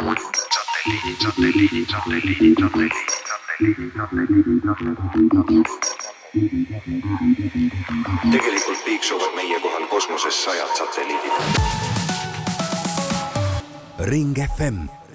Tegelikult piiksuvad meie kohal kosmoses 100 satelliidid. Ring FM